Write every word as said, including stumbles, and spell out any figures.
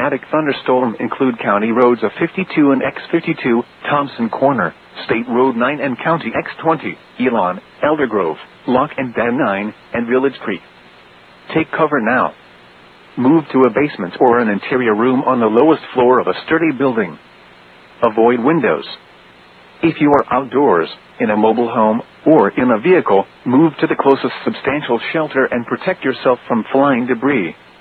dramatic thunderstorm include County Roads of fifty-two and X fifty-two, Thompson Corner, State Road nine and County X twenty, Elon, Elder Grove, Lock and Dam nine, and Village Creek. Take cover now. Move to a basement or an interior room on the lowest floor of a sturdy building. Avoid windows. If you are outdoors, in a mobile home, or in a vehicle, move to the closest substantial shelter and protect yourself from flying debris.